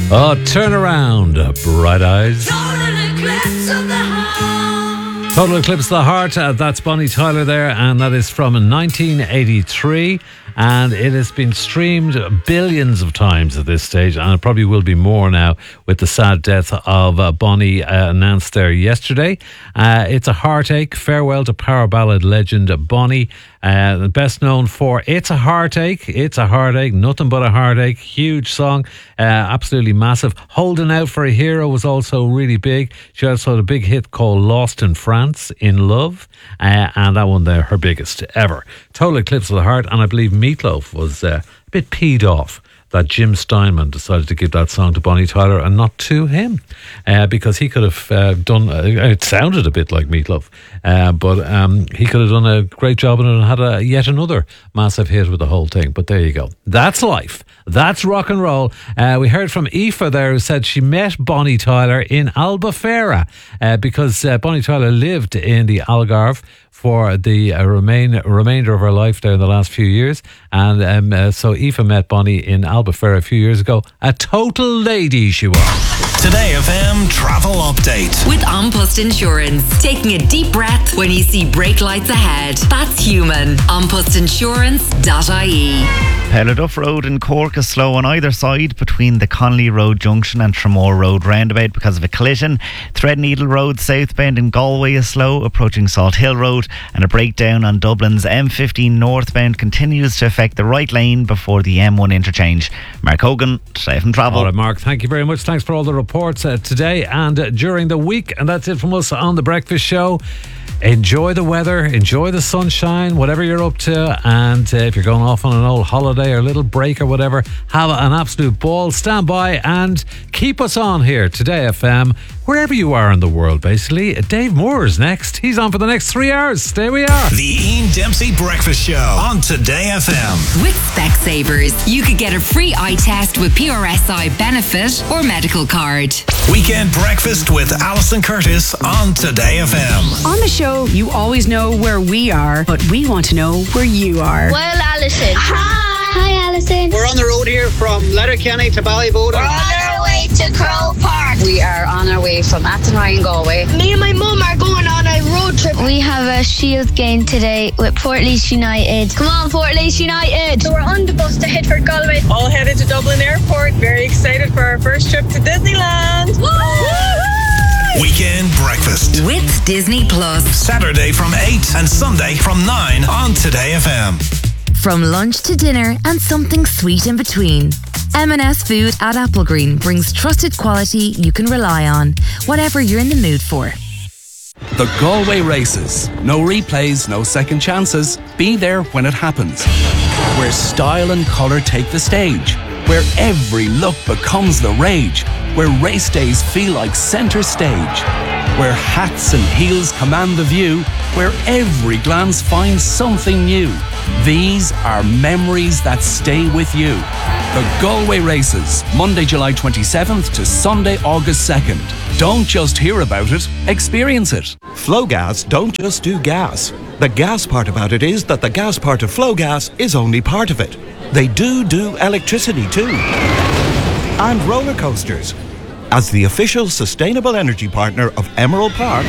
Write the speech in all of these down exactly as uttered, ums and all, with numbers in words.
Oh, turn around, bright eyes. Total eclipse of the heart. Total Eclipse of the Heart. Uh, that's Bonnie Tyler there, and that is from nineteen eighty-three. And it has been streamed billions of times at this stage, and it probably will be more now with the sad death of uh, Bonnie uh, announced there yesterday. Uh, it's a heartache. Farewell to power ballad legend Bonnie. Uh, best known for It's a Heartache. It's a Heartache. Nothing but a Heartache. Huge song. Uh, absolutely massive. Holding Out for a Hero was also really big. She also had a big hit called Lost in France, In Love. Uh, and that one there, her biggest ever. Total Eclipse of the Heart. And I believe Meatloaf was uh, a bit peed off that Jim Steinman decided to give that song to Bonnie Tyler and not to him, uh, because he could have uh, done, uh, it sounded a bit like Meatloaf, uh, but um, he could have done a great job on it and had a, yet another massive hit with the whole thing. But there you go. That's life. That's rock and roll. Uh, we heard from Aoife there, who said she met Bonnie Tyler in Albufeira uh, because uh, Bonnie Tyler lived in the Algarve for the uh, remain, remainder of her life there in the last few years. And um, uh, so Aoife met Bonnie in Albufeira a few years ago. A total lady she was. Today F M travel update. With An Post Insurance. Taking a deep breath when you see brake lights ahead. That's human. an post insurance dot I E. Pelladuff Road in Cork is slow on either side between the Connolly Road Junction and Tramore Road roundabout because of a collision. Threadneedle Road southbound in Galway is slow approaching Salt Hill Road, and a breakdown on Dublin's M fifteen northbound continues to affect the right lane before the M one interchange. Mark Hogan, Safe and Travel. All right, Mark, thank you very much. Thanks for all the reports uh, today and uh, during the week. And that's it from us on The Breakfast Show. Enjoy the weather, enjoy the sunshine, whatever you're up to. And uh, if you're going off on an old holiday or a little break or whatever, have an absolute ball. Stand by and keep us on here, Today F M, wherever you are in the world, basically. Dave Moore is next. He's on for the next three hours. Stay we are. The Ian Dempsey Breakfast Show on Today F M. With Specsavers, you could get a free eye test with P R S I benefit or medical card. Weekend breakfast with Alison Curtis on Today F M. On the show, you always know where we are, but we want to know where you are. Well, Alison. Hi. Hi, Alison. We're on the road here from Letterkenny to Ballyboden. We're on our way to Crow Park. We are on our way from Athenry in Galway. Me and my mum are going on a road trip. We have a Shield game today with Portlaoise United. Come on, Portlaoise United. So we're on the bus to head for Galway. All headed to Dublin Airport. Very excited for our first trip to Disneyland. Woo! Weekend breakfast with Disney Plus. Saturday from eight and Sunday from nine on Today F M. From lunch to dinner and something sweet in between. M and S Food at Applegreen brings trusted quality you can rely on, whatever you're in the mood for. The Galway Races. No replays, no second chances. Be there when it happens. Where style and colour take the stage. Where every look becomes the rage. Where race days feel like centre stage. Where hats and heels command the view. Where every glance finds something new. These are memories that stay with you. The Galway Races, Monday, July twenty-seventh to Sunday, August second. Don't just hear about it, experience it. Flowgas don't just do gas. The gas part about it is that the gas part of Flowgas is only part of it. They do do electricity too. And roller coasters. As the official sustainable energy partner of Emerald Park,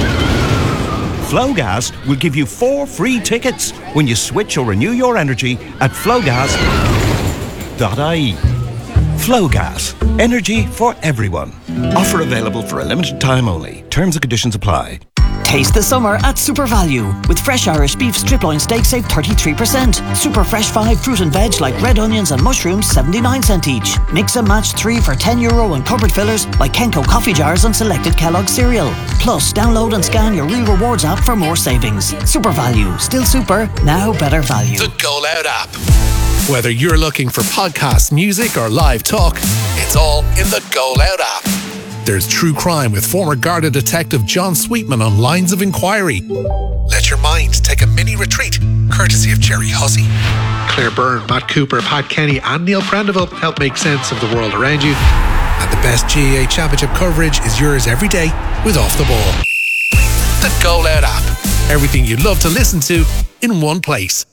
Flowgas will give you four free tickets when you switch or renew your energy at flowgas dot I E. Flowgas. Energy for everyone. Offer available for a limited time only. Terms and conditions apply. Taste the summer at Super Value. With fresh Irish beef strip loin steak save thirty-three percent. Super fresh five fruit and veg like red onions and mushrooms seventy-nine cent each. Mix and match three for ten euro and cupboard fillers like Kenco coffee jars and selected Kellogg cereal. Plus, download and scan your Real Rewards app for more savings. Super Value. Still super, now better value. The Go Loud app. Whether you're looking for podcasts, music or live talk, it's all in the Go Loud app. There's true crime with former Garda detective John Sweetman on Lines of Inquiry. Let your mind take a mini retreat, courtesy of Jerry Hussey. Claire Byrne, Matt Cooper, Pat Kenny and Neil Prendeville help make sense of the world around you. And the best G A A Championship coverage is yours every day with Off the Ball. The Go Loud app. Everything you'd love to listen to in one place.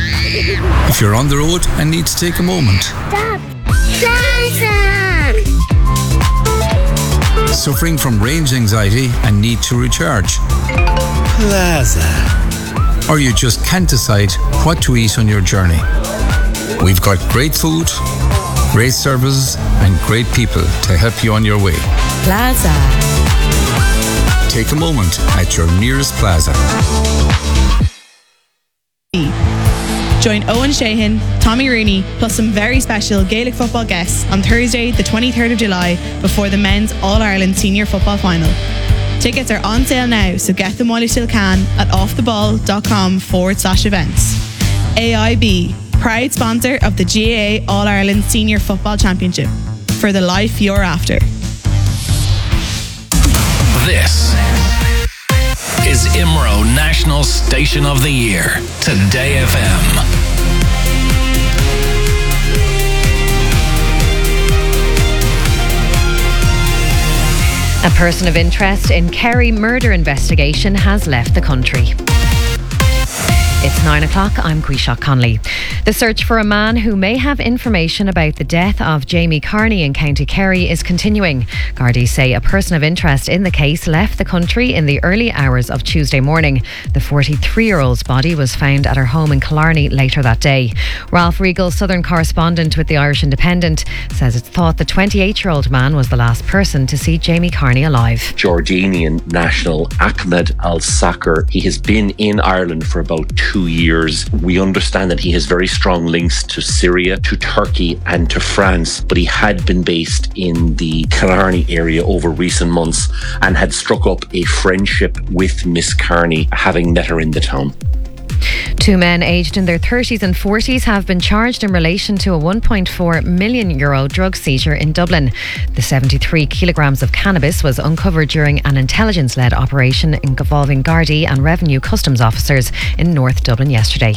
If you're on the road and need to take a moment. Stop! Dance! suffering from range anxiety and need to recharge? Plaza. Or you just can't decide what to eat on your journey? We've got great food, great services and great people to help you on your way. Plaza. Take a moment at your nearest Plaza. Join Owen Shahan, Tommy Rooney, plus some very special Gaelic football guests on Thursday, the twenty-third of July, before the men's All-Ireland Senior Football Final. Tickets are on sale now, so get them while you still can at offtheball.com forward slash events. A I B, proud sponsor of the G A A All-Ireland Senior Football Championship. For the life you're after. This is I M R O National Station of the Year, Today F M. A person of interest in Kerry murder investigation has left the country. It's nine o'clock, I'm Quishak Conley. The search for a man who may have information about the death of Jamie Carney in County Kerry is continuing. Gardaí say a person of interest in the case left the country in the early hours of Tuesday morning. The forty-three-year-old's body was found at her home in Killarney later that day. Ralph Regal, Southern correspondent with the Irish Independent, says it's thought the twenty-eight-year-old man was the last person to see Jamie Carney alive. Jordanian national Ahmed Al-Sakr, he has been in Ireland for about two years. We understand that he has very strong links to Syria, to Turkey and to France, but he had been based in the Killarney area over recent months and had struck up a friendship with Miss Carney, having met her in the town. Two men aged in their thirties and forties have been charged in relation to a one point four million euro drug seizure in Dublin. The seventy-three kilograms of cannabis was uncovered during an intelligence-led operation involving Gardaí and Revenue Customs officers in North Dublin yesterday.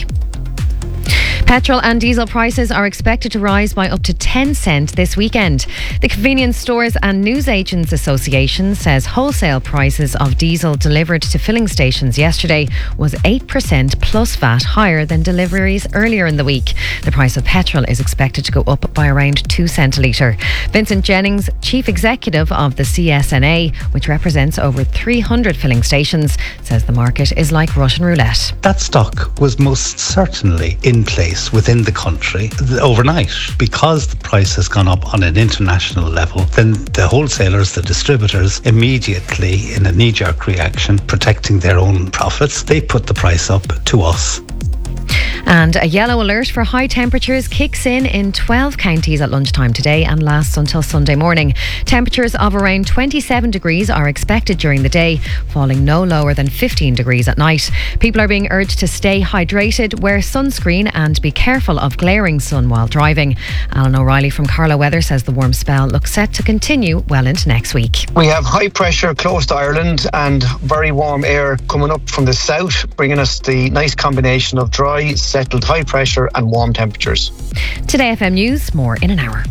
Petrol and diesel prices are expected to rise by up to ten cents this weekend. The Convenience Stores and Newsagents Association says wholesale prices of diesel delivered to filling stations yesterday was eight percent plus V A T higher than deliveries earlier in the week. The price of petrol is expected to go up by around two cents a litre. Vincent Jennings, Chief Executive of the C S N A, which represents over three hundred filling stations, says the market is like Russian roulette. That stock was most certainly in place within the country overnight. Because the price has gone up on an international level, then the wholesalers, the distributors, immediately, in a knee-jerk reaction, protecting their own profits, they put the price up to us. And a yellow alert for high temperatures kicks in in twelve counties at lunchtime today and lasts until Sunday morning. Temperatures of around twenty-seven degrees are expected during the day, falling no lower than fifteen degrees at night. People are being urged to stay hydrated, wear sunscreen and be careful of glaring sun while driving. Alan O'Reilly from Carlow Weather says the warm spell looks set to continue well into next week. We have high pressure close to Ireland and very warm air coming up from the south, bringing us the nice combination of dry, settled high pressure and warm temperatures. Today F M News, more in an hour.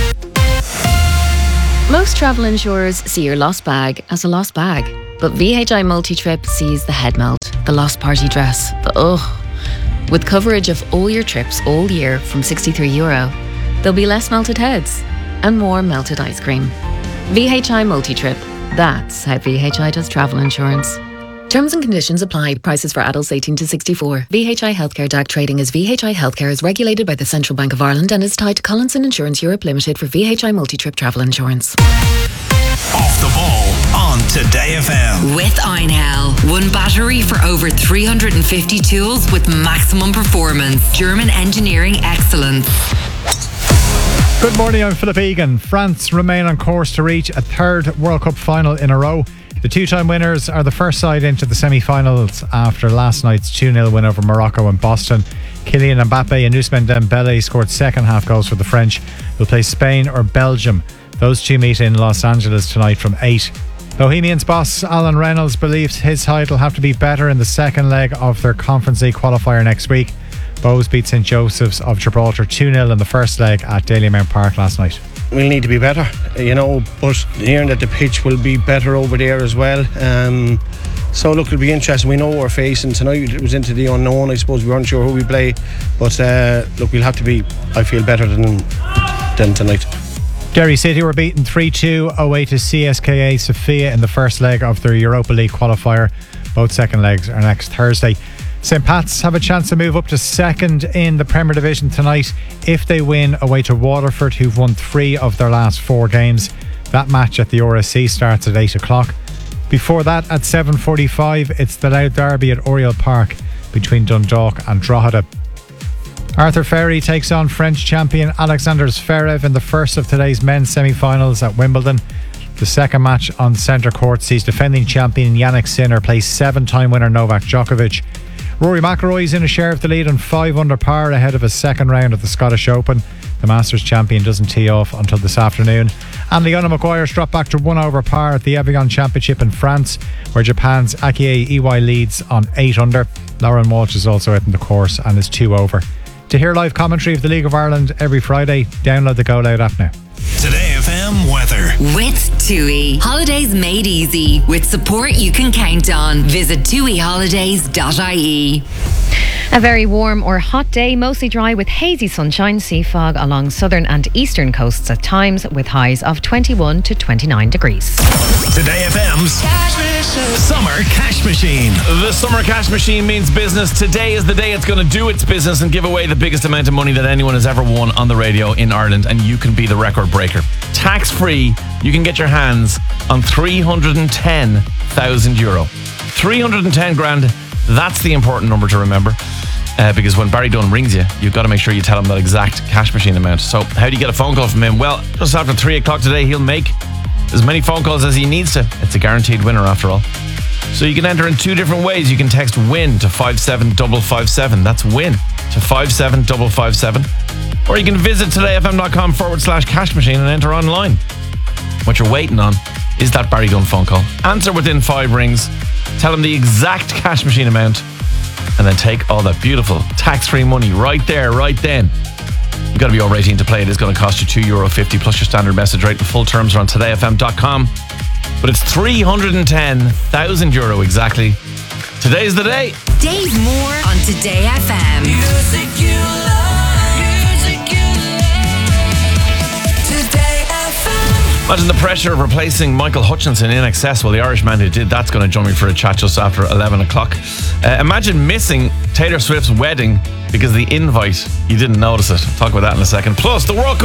Most travel insurers see your lost bag as a lost bag, but V H I Multi-Trip sees the head melt, the lost party dress, the ugh. With coverage of all your trips all year from sixty-three euro, there'll be less melted heads and more melted ice cream. V H I Multi-Trip, that's how V H I does travel insurance. Terms and conditions apply. Prices for adults eighteen to sixty-four. V H I Healthcare D A C trading as V H I Healthcare is regulated by the Central Bank of Ireland and is tied to Collinson Insurance Europe Limited for V H I Multi-Trip travel insurance. Off the ball on Today F M. With Einhell. One battery for over three hundred fifty tools with maximum performance. German engineering excellence. Good morning, I'm Philip Egan. France remain on course to reach a third World Cup final in a row. The two-time winners are the first side into the semi-finals after last night's two nil win over Morocco and Boston. Kylian Mbappe and Ousmane Dembele scored second-half goals for the French, who'll play Spain or Belgium. Those two meet in Los Angeles tonight from eight. Bohemians boss Alan Reynolds believes his side will have to be better in the second leg of their Conference League qualifier next week. Bohs beat St Joseph's of Gibraltar two nil in the first leg at Dalymount Park last night. We'll need to be better, you know, but hearing that the pitch will be better over there as well. Um, so look, it'll be interesting. We know what we're facing tonight. It was into the unknown. I suppose we weren't sure who we play, but uh, look, we'll have to be, I feel, better than than tonight. Derry City were beaten three two away to C S K A Sofia in the first leg of their Europa League qualifier. Both second legs are next Thursday. Saint Pat's have a chance to move up to second in the Premier Division tonight if they win away to Waterford, who've won three of their last four games. That match at the R S C starts at eight o'clock. Before that, at seven forty-five, it's the Louth Derby at Oriel Park between Dundalk and Drogheda. Arthur Ferry takes on French champion Alexander Zverev in the first of today's men's semi-finals at Wimbledon. The second match on centre court sees defending champion Yannick Sinner play seven-time winner Novak Djokovic. Rory McIlroy is in a share of the lead on five under par ahead of his second round of the Scottish Open. The Masters champion doesn't tee off until this afternoon. And Leona Maguire's dropped back to one over par at the Evian Championship in France, where Japan's Akie Iwai leads on eight under. Lauren Walsh is also out in the course and is two over. To hear live commentary of the League of Ireland every Friday, download the Go Loud app now. Today F M weather. With TUI. Holidays made easy. With support you can count on. Visit tui holidays dot I E. A very warm or hot day, mostly dry with hazy sunshine, sea fog along southern and eastern coasts at times, with highs of twenty-one to twenty-nine degrees. Today F M's Summer Cash Machine. The Summer Cash Machine means business. Today is the day it's going to do its business and give away the biggest amount of money that anyone has ever won on the radio in Ireland, and you can be the record breaker. Tax free, you can get your hands on three hundred ten thousand euro. three hundred ten grand, that's the important number to remember. Uh, because when Barry Dunn rings you, you've got to make sure you tell him that exact cash machine amount. So how do you get a phone call from him? Well, just after three o'clock today, he'll make as many phone calls as he needs to. It's a guaranteed winner after all. So you can enter in two different ways. You can text WIN to five seven five five seven. That's WIN to five seven five five seven. Or you can visit todayfm.com forward slash cash machine and enter online. What you're waiting on is that Barry Dunn phone call. Answer within five rings. Tell him the exact cash machine amount. And then take all that beautiful tax-free money right there, right then. You've got to be over eighteen to play. It is going to cost you two euro fifty plus your standard message rate. The full terms are on today f m dot com. But it's three hundred ten thousand euro exactly. Today's the day. Dave Moore on Today F M. Music you love. Music you love. Today F M. Imagine the pressure of replacing Michael Hutchinson in excess. Well, the Irishman who did that's going to join me for a chat just after eleven o'clock. Uh, imagine missing Taylor Swift's wedding because the invite, you didn't notice it. Talk about that in a second. Plus, the World Cup